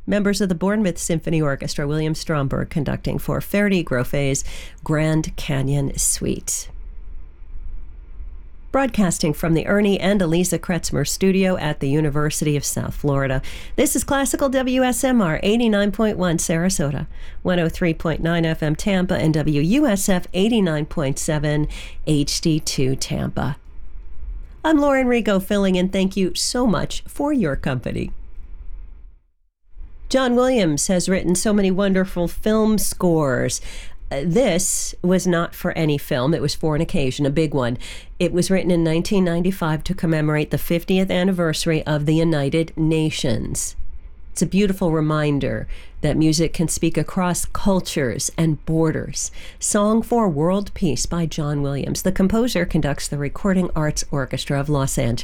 Members of the Bournemouth Symphony Orchestra, William Stromberg conducting for Ferdi Groffet's Grand Canyon Suite. Broadcasting from the Ernie and Eliza Kretzmer studio at the University of South Florida. This is Classical WSMR 89.1 Sarasota, 103.9 FM Tampa, and WUSF 89.7 HD2 Tampa. I'm Lauren Rigo filling in. Thank you so much for your company. John Williams has written so many wonderful film scores. This was not for any film. It was for an occasion, a big one. It was written in 1995 to commemorate the 50th anniversary of the United Nations. It's a beautiful reminder that music can speak across cultures and borders. Song for World Peace by John Williams. The composer conducts the Recording Arts Orchestra of Los Angeles.